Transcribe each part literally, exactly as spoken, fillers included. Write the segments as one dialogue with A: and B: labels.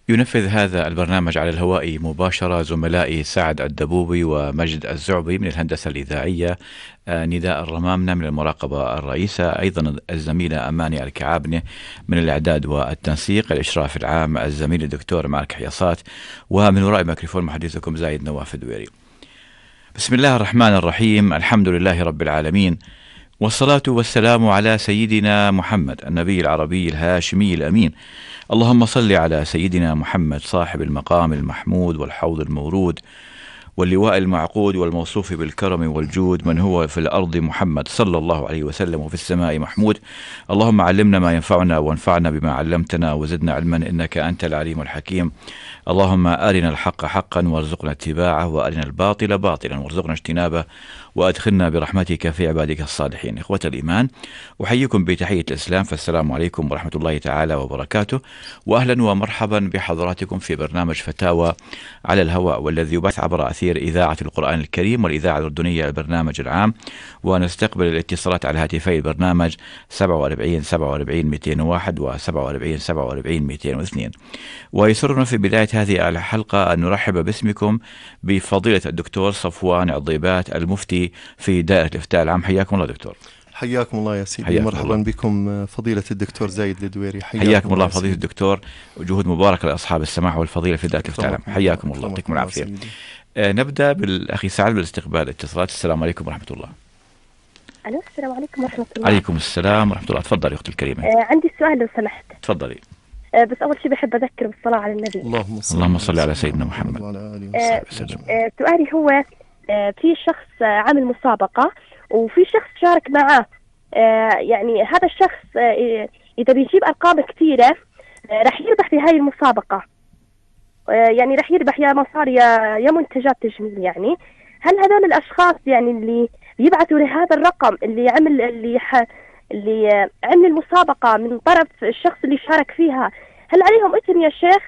A: ينفذ هذا البرنامج على الهواء مباشرة زملائي سعد الدبوبي ومجد الزعبي من الهندسة الإذاعية، آه، نداء الرمامنة من المراقبة الرئيسة، أيضا الزميلة أماني الكعابنة من الإعداد والتنسيق، الإشراف العام الزميل الدكتور مالك حياصات، ومن وراء الميكروفون محدثكم زايد نواف الدويري. بسم الله الرحمن الرحيم، الحمد لله رب العالمين، والصلاة والسلام على سيدنا محمد النبي العربي الهاشمي الأمين. اللهم صل على سيدنا محمد صاحب المقام المحمود والحوض المورود واللواء المعقود والموصوف بالكرم والجود، من هو في الأرض محمد صلى الله عليه وسلم وفي السماء محمود. اللهم علمنا ما ينفعنا وانفعنا بما علمتنا وزدنا علما إنك أنت العليم الحكيم. اللهم أرنا الحق حقا وارزقنا اتباعه، وأرنا الباطل باطلا وارزقنا اجتنابه، وأدخلنا برحمتك في عبادك الصالحين. إخوة الإيمان، أحييكم بتحية الإسلام، فالسلام عليكم ورحمة الله تعالى وبركاته، وأهلا ومرحبا بحضراتكم في برنامج فتاوى على الهواء، والذي يبث عبر أثير إذاعة القرآن الكريم والإذاعة الأردنية البرنامج العام. ونستقبل الاتصالات على هاتفي البرنامج سبعة وأربعين سبعة وأربعين مئتين وواحد و سبعة وأربعين سبعة وأربعين مئتين واثنين. ويسرنا في بداية هذه الحلقة أن نرحب باسمكم بفضيلة الدكتور صفوان عضيبات المفتي في دائرة الإفتاء العام. حياكم الله دكتور.
B: حياكم الله يا سيدي، مرحبا الله. بكم فضيلة الدكتور زايد الدويري.
A: حياكم, حياكم الله فضيلة الدكتور، وجهود مباركة لأصحاب السماح والفضيلة في دائرة الإفتاء العام. حياكم الله، يعطيكم العافية. آه نبدأ بالأخي سعد بالاستقبال الاتصالات. السلام عليكم ورحمة الله.
C: ألو، السلام عليكم ورحمة الله.
A: عليكم السلام ورحمة الله. تفضلي أختي الكريمة.
C: آه عندي سؤال لو سمحت.
A: تفضلي.
C: آه بس أول شيء بحب أذكر بالصلاة على النبي.
B: اللهم صل,
A: اللهم صل على سيدنا محمد
B: وعلى آله
C: آه
B: وصحبه وسلم.
C: آه سؤالي هو آه في شخص آه عامل مسابقة وفي شخص شارك معاه. آه يعني هذا الشخص آه إذا بيجيب أرقام كثيرة آه رح يربح في هاي المسابقة. آه يعني رح يربح يا مصاري يا, يا منتجات تجميل. يعني هل هذول الأشخاص يعني اللي يبعثوا لهذا الرقم اللي عمل اللي ح... اللي عمل المسابقة من طرف الشخص اللي شارك فيها، هل عليهم إثم يا شيخ؟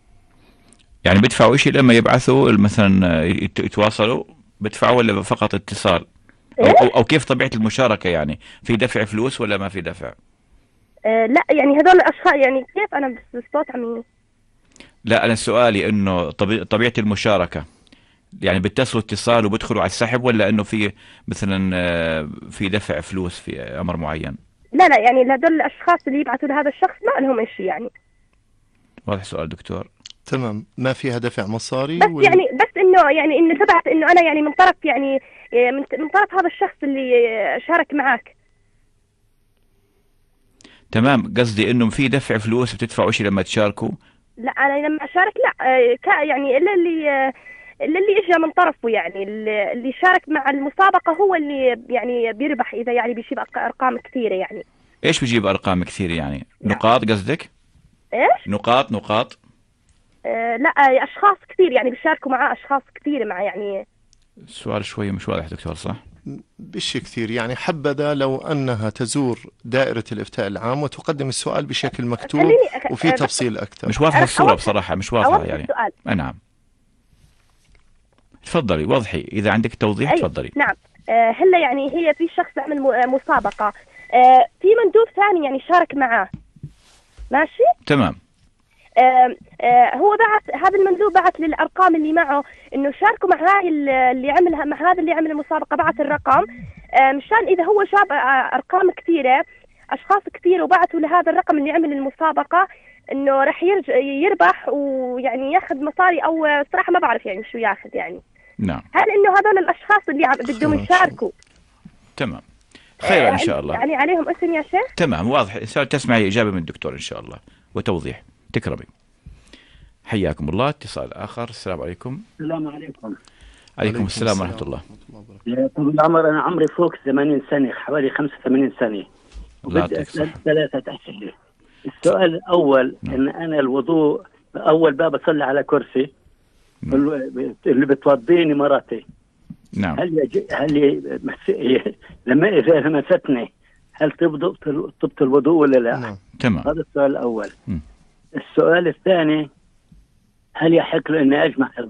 A: يعني بدفعوا شيء لما يبعثوا مثلا يتواصلوا، بدفعوا ولا فقط اتصال؟ أو, أو, أو كيف طبيعة المشاركة؟ يعني في دفع فلوس ولا ما في دفع؟
C: أه لا يعني هذول الأشخاص يعني كيف أنا بس الصوت عمي.
A: لا أنا سؤالي إنه طبيعة, طبيعة المشاركة، يعني بيتصلوا اتصال وبيدخلوا على السحب، ولا انه في مثلا في دفع فلوس في امر معين؟
C: لا لا يعني هذول الاشخاص اللي يبعثوا لهذا الشخص ما لهم شيء يعني.
A: واضح سؤال دكتور.
B: تمام، ما فيها دفع مصاري
C: بس
B: وال...
C: يعني بس انه يعني انه تبعت انه انا يعني من طرف يعني من, من طرف هذا الشخص اللي شارك معك.
A: تمام، قصدي انه في دفع فلوس بتدفعوا شيء لما تشاركوا؟
C: لا انا لما اشارك لا يعني الا اللي اللي اجى من طرفه، يعني اللي شارك مع المسابقة هو اللي يعني بيربح إذا يعني بيجيب أرقام كثيرة. يعني
A: إيش بيجيب أرقام كثيرة يعني؟ نعم. نقاط قصدك؟
C: إيش؟
A: نقاط نقاط؟
C: آه لا أشخاص كثير يعني بيشاركوا معاه أشخاص كثير مع يعني.
A: السؤال شوية مش واضح دكتور، صح؟
B: بشي كثير يعني. حبذا لو أنها تزور دائرة الإفتاء العام وتقدم السؤال بشكل مكتوب أخ... وفي تفصيل أكثر.
A: مش واضحة الصورة بصراحة، مش واضحة يعني.
C: السؤال.
A: نعم تفضلي وضحي إذا عندك توضيح.
C: أي.
A: تفضلي.
C: نعم آه هلا يعني هي في شخص عمل مسابقة، آه في مندوب ثاني يعني شارك معاه، ماشي؟
A: تمام.
C: آه آه هو بعث هذا المندوب بعث للأرقام اللي معه إنه شاركوا مع هاي اللي عملها مع هذا اللي عمل المسابقة، بعث الرقم آه مشان إذا هو جاب آه أرقام كثيرة أشخاص كثير وبعثوا لهذا الرقم اللي عمل المسابقة إنه رح يرجع يربح ويعني ياخذ مصاري، أو صراحة ما بعرف يعني شو ياخذ يعني.
A: نعم.
C: هل إنه هذول الأشخاص اللي بدهم يشاركوا؟
A: تمام، خير إن شاء الله.
C: يعني عليهم إثم يا شيخ؟
A: تمام واضح. تسمعي إجابة من الدكتور إن شاء الله وتوضيح. تكرمي. حياكم الله. اتصال آخر. السلام عليكم.
D: السلام عليكم.
A: عليكم السلام ورحمة الله.
D: يا طويل العمر، أنا عمري فوق ثمانين سنة، حوالي خمسة وثمانين سنة.
A: وبدي أسأل
D: ثلاثة أسئلة. السؤال الأول م. إن أنا الوضوء أول باب أصلي على كرسي م. اللي بتوضيني مراتي.
A: نعم.
D: هل يجي هل ي... لما إذا لمستني هل تبطل تبطل الوضوء ولا لا؟
B: نعم.
A: تمام.
D: هذا السؤال الأول.
A: م.
D: السؤال الثاني، هل يحق له إني أجمع